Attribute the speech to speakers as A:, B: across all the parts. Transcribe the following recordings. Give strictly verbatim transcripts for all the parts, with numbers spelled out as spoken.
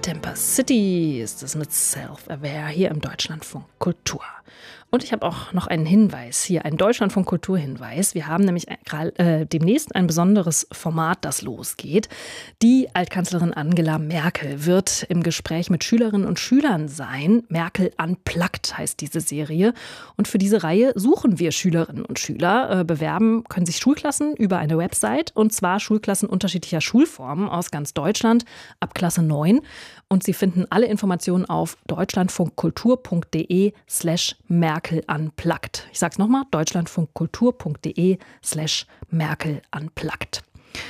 A: Tempest City ist es mit Self-Aware hier im Deutschlandfunk Kultur. Und ich habe auch noch einen Hinweis hier, einen Deutschlandfunk Kultur-Hinweis. Wir haben nämlich äh, demnächst ein besonderes Format, das losgeht. Die Altkanzlerin Angela Merkel wird im Gespräch mit Schülerinnen und Schülern sein. Merkel Unplugged heißt diese Serie. Und für diese Reihe suchen wir Schülerinnen und Schüler. Äh, bewerben können sich Schulklassen über eine Website, und zwar Schulklassen unterschiedlicher Schulformen aus ganz Deutschland ab Klasse neun. Und Sie finden alle Informationen auf deutschlandfunkkultur.de slash Merkel Unplugged. Ich sage es nochmal, deutschlandfunkkultur.de slash Merkel Unplugged.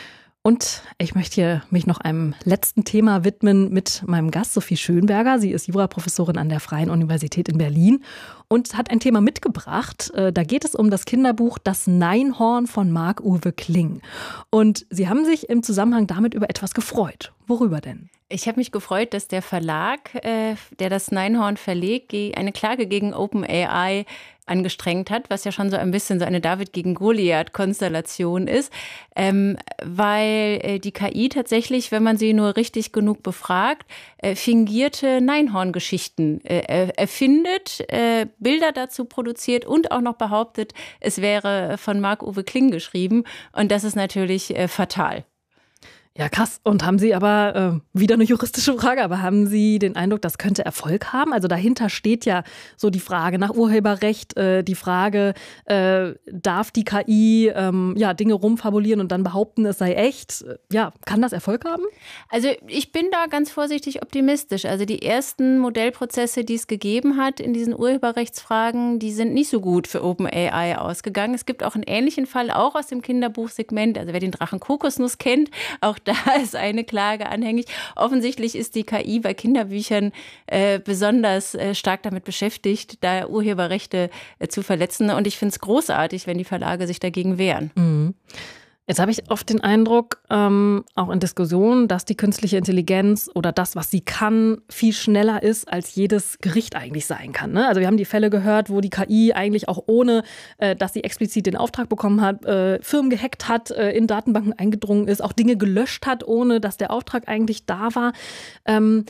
A: Und ich möchte hier mich noch einem letzten Thema widmen mit meinem Gast Sophie Schönberger. Sie ist Juraprofessorin an der Freien Universität in Berlin und hat ein Thema mitgebracht. Da geht es um das Kinderbuch Das Neinhorn von Marc-Uwe Kling. Und Sie haben sich im Zusammenhang damit über etwas gefreut. Worüber denn?
B: Ich habe mich gefreut, dass der Verlag, äh, der das Neinhorn verlegt, eine Klage gegen OpenAI angestrengt hat, was ja schon so ein bisschen so eine David gegen Goliath-Konstellation ist, ähm, weil äh, die K I tatsächlich, wenn man sie nur richtig genug befragt, äh, fingierte Neinhorn-Geschichten äh, erfindet, äh, Bilder dazu produziert und auch noch behauptet, es wäre von Marc-Uwe Kling geschrieben, und das ist natürlich äh, fatal.
A: Ja, krass. Und haben Sie aber, äh, wieder eine juristische Frage, aber haben Sie den Eindruck, das könnte Erfolg haben? Also dahinter steht ja so die Frage nach Urheberrecht, äh, die Frage, äh, darf die K I ähm, ja, Dinge rumfabulieren und dann behaupten, es sei echt? Ja, kann das Erfolg haben?
B: Also ich bin da ganz vorsichtig optimistisch. Also die ersten Modellprozesse, die es gegeben hat in diesen Urheberrechtsfragen, die sind nicht so gut für OpenAI ausgegangen. Es gibt auch einen ähnlichen Fall, auch aus dem Kinderbuchsegment. Also wer den Drachen Kokosnuss kennt, auch da ist eine Klage anhängig. Offensichtlich ist die K I bei Kinderbüchern äh, besonders äh, stark damit beschäftigt, da Urheberrechte äh, zu verletzen. Und ich finde es großartig, wenn die Verlage sich dagegen wehren.
A: Mhm. Jetzt habe ich oft den Eindruck, ähm, auch in Diskussionen, dass die künstliche Intelligenz oder das, was sie kann, viel schneller ist, als jedes Gericht eigentlich sein kann. Ne? Also wir haben die Fälle gehört, wo die K I eigentlich auch ohne, äh, dass sie explizit den Auftrag bekommen hat, äh, Firmen gehackt hat, äh, in Datenbanken eingedrungen ist, auch Dinge gelöscht hat, ohne dass der Auftrag eigentlich da war. Ähm,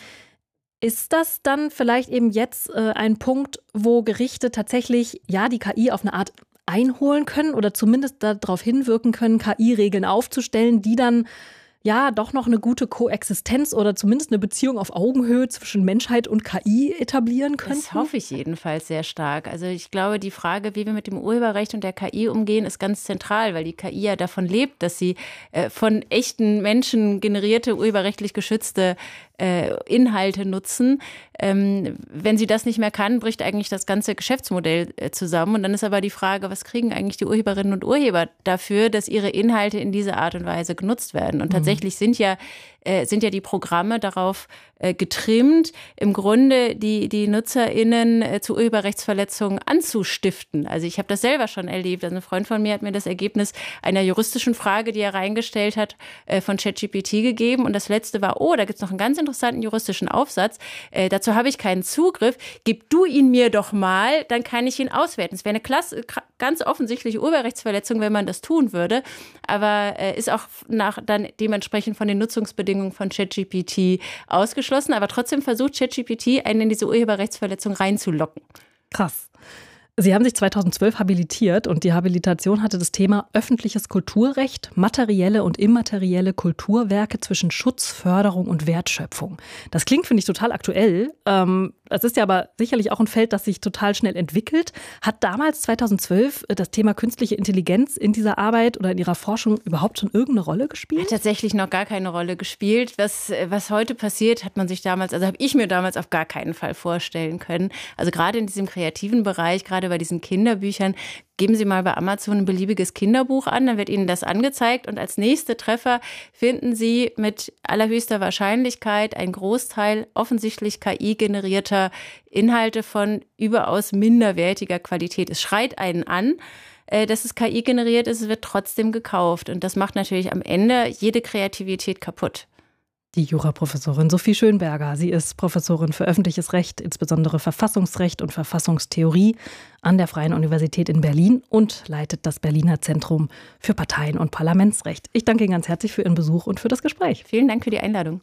A: Ist das dann vielleicht eben jetzt äh, ein Punkt, wo Gerichte tatsächlich ja die K I auf eine Art einholen können oder zumindest darauf hinwirken können, K I-Regeln aufzustellen, die dann ja doch noch eine gute Koexistenz oder zumindest eine Beziehung auf Augenhöhe zwischen Menschheit und K I etablieren können?
B: Das hoffe ich jedenfalls sehr stark. Also ich glaube, die Frage, wie wir mit dem Urheberrecht und der K I umgehen, ist ganz zentral, weil die K I ja davon lebt, dass sie äh, von echten Menschen generierte, urheberrechtlich geschützte äh, Inhalte nutzen. Ähm, wenn sie das nicht mehr kann, bricht eigentlich das ganze Geschäftsmodell äh, zusammen. Und dann ist aber die Frage, was kriegen eigentlich die Urheberinnen und Urheber dafür, dass ihre Inhalte in dieser Art und Weise genutzt werden? Und tatsächlich sind ja äh, sind ja die Programme darauf äh, getrimmt, im Grunde die, die NutzerInnen äh, zu Urheberrechtsverletzungen anzustiften. Also ich habe das selber schon erlebt. Also ein Freund von mir hat mir das Ergebnis einer juristischen Frage, die er reingestellt hat, äh, von ChatGPT gegeben. Und das letzte war, oh, da gibt es noch einen ganz interessanten juristischen Aufsatz. Äh, dazu habe ich keinen Zugriff. Gib du ihn mir doch mal, dann kann ich ihn auswerten. Es wäre eine klasse, ganz offensichtliche Urheberrechtsverletzung, wenn man das tun würde. Aber äh, ist auch nach dann dementsprechend von den Nutzungsbedingungen von ChatGPT ausgeschlossen, aber trotzdem versucht ChatGPT, einen in diese Urheberrechtsverletzung reinzulocken.
A: Krass. Sie haben sich zweitausendzwölf habilitiert und die Habilitation hatte das Thema öffentliches Kulturrecht, materielle und immaterielle Kulturwerke zwischen Schutz, Förderung und Wertschöpfung. Das klingt, finde ich, total aktuell. Ähm, das ist ja aber sicherlich auch ein Feld, das sich total schnell entwickelt. Hat damals zweitausendzwölf das Thema künstliche Intelligenz in dieser Arbeit oder in Ihrer Forschung überhaupt schon irgendeine Rolle gespielt?
B: Hat tatsächlich noch gar keine Rolle gespielt. Was, was heute passiert, hat man sich damals, also habe ich mir damals auf gar keinen Fall vorstellen können. Also gerade in diesem kreativen Bereich, gerade bei diesen Kinderbüchern, geben Sie mal bei Amazon ein beliebiges Kinderbuch an, dann wird Ihnen das angezeigt und als nächste Treffer finden Sie mit allerhöchster Wahrscheinlichkeit einen Großteil offensichtlich K I-generierter Inhalte von überaus minderwertiger Qualität. Es schreit einen an, dass es K I generiert ist, es wird trotzdem gekauft und das macht natürlich am Ende jede Kreativität kaputt.
A: Die Juraprofessorin Sophie Schönberger. Sie ist Professorin für öffentliches Recht, insbesondere Verfassungsrecht und Verfassungstheorie an der Freien Universität in Berlin und leitet das Berliner Zentrum für Parteien- und Parlamentsrecht. Ich danke Ihnen ganz herzlich für Ihren Besuch und für das Gespräch.
B: Vielen Dank für die Einladung.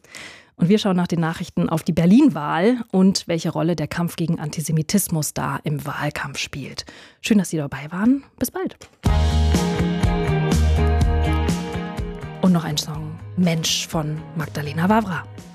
A: Und wir schauen nach den Nachrichten auf die Berlin-Wahl und welche Rolle der Kampf gegen Antisemitismus da im Wahlkampf spielt. Schön, dass Sie dabei waren. Bis bald. Und noch ein Song, Mensch von Magdalena Wawra.